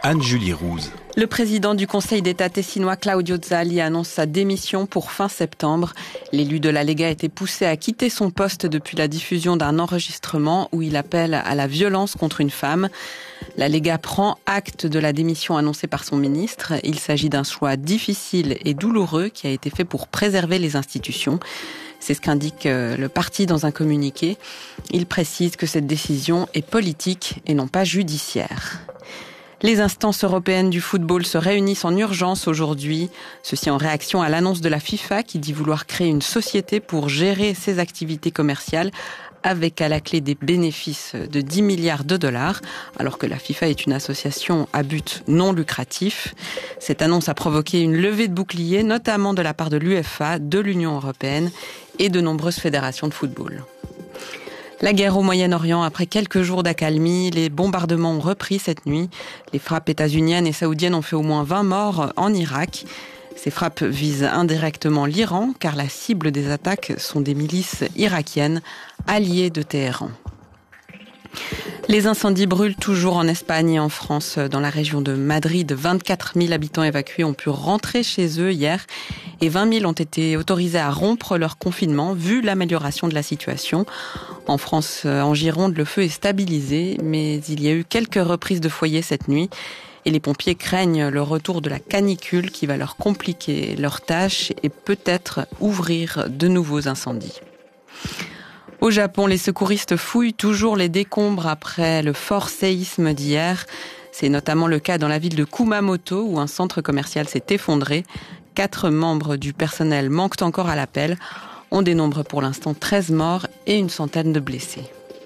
Anne-Julie Rouse. Le président du Conseil d'État tessinois Claudio Zali annonce sa démission pour fin septembre. L'élu de la Lega a été poussé à quitter son poste depuis la diffusion d'un enregistrement où il appelle à la violence contre une femme. La Lega prend acte de la démission annoncée par son ministre. Il s'agit d'un choix difficile et douloureux qui a été fait pour préserver les institutions. C'est ce qu'indique le parti dans un communiqué. Il précise que cette décision est politique et non pas judiciaire. Les instances européennes du football se réunissent en urgence aujourd'hui. Ceci en réaction à l'annonce de la FIFA qui dit vouloir créer une société pour gérer ses activités commerciales avec à la clé des bénéfices de 10 milliards de dollars, alors que la FIFA est une association à but non lucratif. Cette annonce a provoqué une levée de boucliers, notamment de la part de l'UEFA, de l'Union européenne et de nombreuses fédérations de football. La guerre au Moyen-Orient, après quelques jours d'accalmie, les bombardements ont repris cette nuit. Les frappes états-uniennes et saoudiennes ont fait au moins 20 morts en Irak. Ces frappes visent indirectement l'Iran, car la cible des attaques sont des milices irakiennes, alliées de Téhéran. Les incendies brûlent toujours en Espagne et en France. Dans la région de Madrid, 24 000 habitants évacués ont pu rentrer chez eux hier et 20 000 ont été autorisés à rompre leur confinement vu l'amélioration de la situation. En France, en Gironde, le feu est stabilisé, mais il y a eu quelques reprises de foyers cette nuit et les pompiers craignent le retour de la canicule qui va leur compliquer leur tâche et peut-être ouvrir de nouveaux incendies. Au Japon, les secouristes fouillent toujours les décombres après le fort séisme d'hier. C'est notamment le cas dans la ville de Kumamoto où un centre commercial s'est effondré. 4 membres du personnel manquent encore à l'appel. On dénombre pour l'instant 13 morts et une centaine de blessés.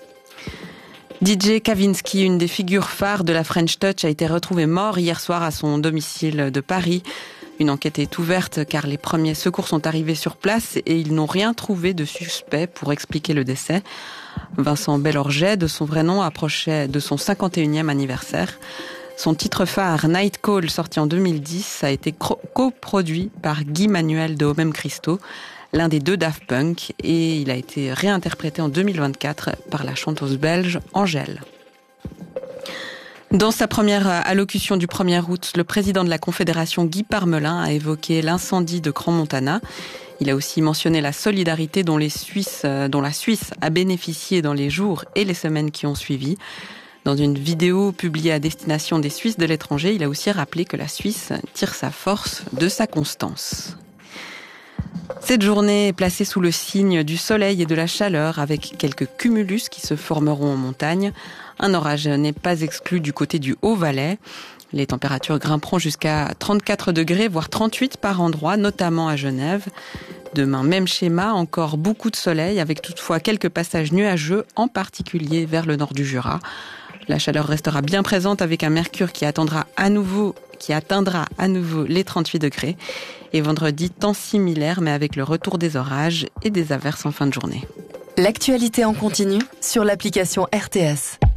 DJ Kavinsky, une des figures phares de la French Touch, a été retrouvé mort hier soir à son domicile de Paris. Une enquête est ouverte car les premiers secours sont arrivés sur place et ils n'ont rien trouvé de suspect pour expliquer le décès. Vincent Bellorget, de son vrai nom, approchait de son 51e anniversaire. Son titre phare, Night Call, sorti en 2010, a été coproduit par Guy Manuel de Homem Christo, l'un des deux Daft Punk, et il a été réinterprété en 2024 par la chanteuse belge Angèle. Dans sa première allocution du 1er août, le président de la Confédération Guy Parmelin a évoqué l'incendie de Crans-Montana. Il a aussi mentionné la solidarité dont la Suisse a bénéficié dans les jours et les semaines qui ont suivi. Dans une vidéo publiée à destination des Suisses de l'étranger, il a aussi rappelé que la Suisse tire sa force de sa constance. Cette journée est placée sous le signe du soleil et de la chaleur avec quelques cumulus qui se formeront en montagne. Un orage n'est pas exclu du côté du Haut-Valais. Les températures grimperont jusqu'à 34 degrés, voire 38 par endroit, notamment à Genève. Demain, même schéma, encore beaucoup de soleil avec toutefois quelques passages nuageux, en particulier vers le nord du Jura. La chaleur restera bien présente avec un mercure qui atteindra à nouveau les 38 degrés. Et vendredi, temps similaire, mais avec le retour des orages et des averses en fin de journée. L'actualité en continu sur l'application RTS.